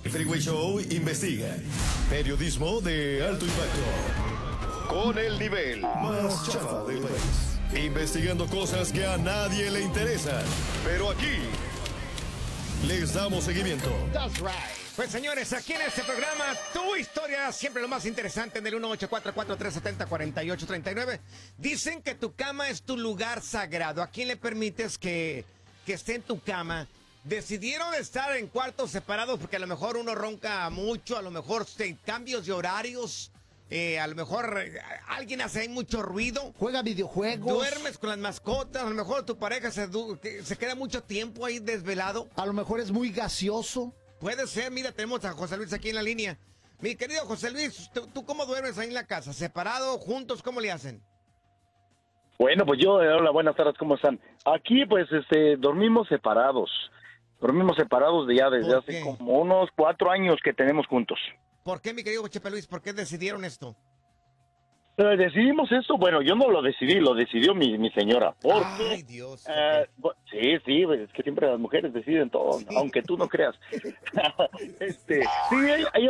Freeway Show investiga. Periodismo de alto impacto. Con el nivel más chafa del país. Investigando cosas que a nadie le interesan. Pero aquí les damos seguimiento. That's right. Pues señores, aquí en este programa, tu historia, siempre lo más interesante, en el 1844-370-4839. Dicen que tu cama es tu lugar sagrado. ¿A quién le permites que esté en tu cama? Decidieron estar en cuartos separados porque a lo mejor uno ronca mucho, a lo mejor cambios de horarios, a lo mejor alguien hace ahí mucho ruido. Juega videojuegos. Duermes con las mascotas, a lo mejor tu pareja se queda mucho tiempo ahí desvelado. A lo mejor es muy gaseoso. Puede ser, mira, tenemos a José Luis aquí en la línea. Mi querido José Luis, ¿tú cómo duermes ahí en la casa? ¿Separado, juntos, cómo le hacen? Bueno, pues hola, buenas tardes, ¿cómo están? Aquí, pues, dormimos separados. Dormimos separados desde hace como unos 4 años que tenemos juntos. ¿Por qué, mi querido Chepe Luis? ¿Por qué decidieron esto? Decidimos esto, bueno, yo no lo decidí, lo decidió mi señora. Porque, ay, Dios. Sí, pues, es que siempre las mujeres deciden todo, sí. Aunque tú no creas. Sí, ella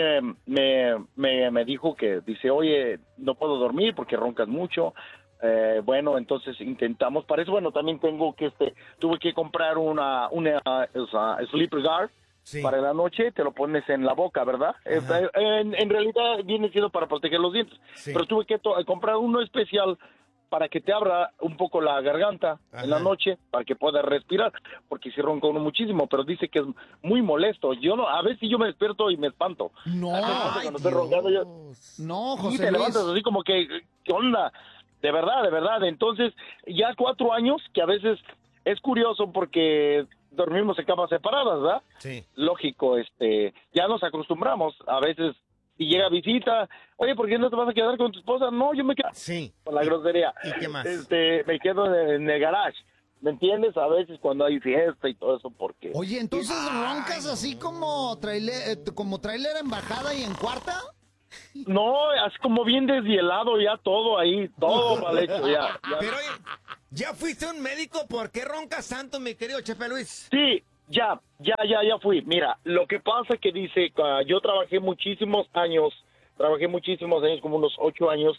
me dijo que, dice, oye, no puedo dormir porque roncas mucho. Bueno, entonces intentamos, para eso, bueno, también tuve que comprar una sleeper guard. Sí. Para la noche te lo pones en la boca, ¿verdad? En realidad viene siendo para proteger los dientes. Sí. Pero tuve que comprar uno especial para que te abra un poco la garganta en la noche, para que puedas respirar, porque si ronca uno muchísimo, pero dice que es muy molesto. A veces yo me despierto y me espanto. No, cuando estoy roncando yo... No, José te Luis. levantas así como que, ¿qué onda? De verdad. Entonces, ya 4 años, que a veces es curioso porque dormimos en camas separadas, ¿verdad? Sí. Lógico, ya nos acostumbramos. A veces, si llega visita, oye, ¿por qué no te vas a quedar con tu esposa? No, yo me quedo con la grosería. ¿Y qué más? Me quedo en el garage. ¿Me entiendes? A veces cuando hay fiesta y todo eso, porque... Oye, ¿entonces roncas así como trailer en bajada y en cuarta? No, es como bien deshielado ya todo ahí, todo mal hecho ya. Pero oye, ¿ya fuiste a un médico? ¿Por qué roncas tanto, mi querido Chepe Luis? Sí, ya fui. Mira, lo que pasa que dice, yo trabajé muchísimos años, como unos 8 años,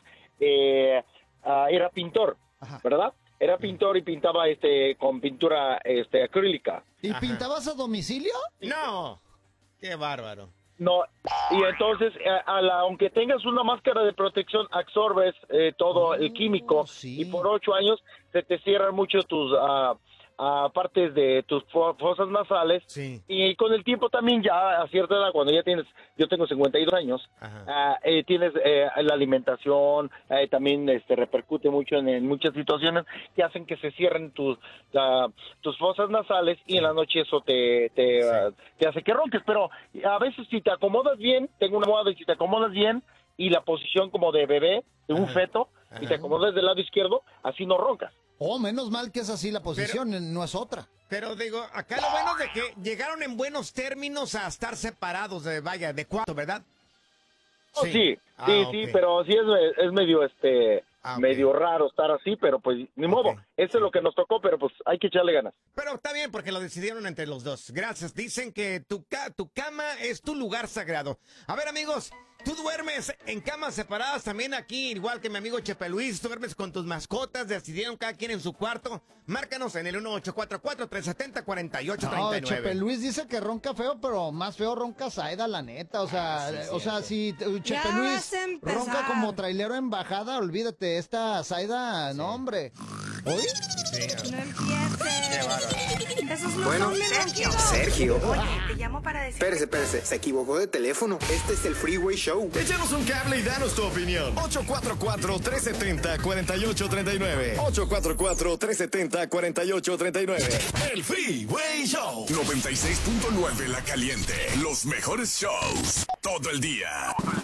era pintor, ¿verdad? Era pintor y pintaba con pintura acrílica. ¿Y pintabas a domicilio? No, qué bárbaro. No, y entonces, aunque tengas una máscara de protección, absorbes todo el químico, y por 8 años se te cierran mucho tus partes de tus fosas nasales, y con el tiempo también ya a cierta edad, cuando ya tienes, yo tengo 52 años, tienes la alimentación, también repercute mucho en muchas situaciones que hacen que se cierren tus fosas nasales, y en la noche eso te hace que ronques. Pero a veces si te acomodas bien, tengo una moda de si te acomodas bien y la posición como de bebé, de un feto, y te acomodas del lado izquierdo, así no roncas. Oh, menos mal que es así la posición, no es otra. Pero digo, acá lo bueno es de que llegaron en buenos términos a estar separados de cuarto, ¿verdad? Sí, pero sí es medio medio raro estar así, pero pues ni modo, eso es lo que nos tocó, pero pues hay que echarle ganas. Pero está bien porque lo decidieron entre los dos. Gracias. Dicen que tu cama es tu lugar sagrado. A ver, amigos, ¿tú duermes en camas separadas también aquí, igual que mi amigo Chepe Luis? ¿Tú duermes con tus mascotas? ¿Decidieron cada quien en su cuarto? Márcanos en el 1844-370-4839. No, Chepe Luis dice que ronca feo, pero más feo ronca Saida, la neta. O sea, si Chepe Luis ronca como trailero en bajada, olvídate, esta Saida, no, hombre. ¿Oye? Sí, no empieces. Qué bárbaro. Esos no Bueno, son mis ronquidos. Sergio. Oye, te llamo para decir... Espérese, se equivocó de teléfono. Este es el Freeway Show. Échanos un cable y danos tu opinión. 844-370-4839. 844-370-4839. El Freeway Show. 96.9 La Caliente. Los mejores shows. Todo el día.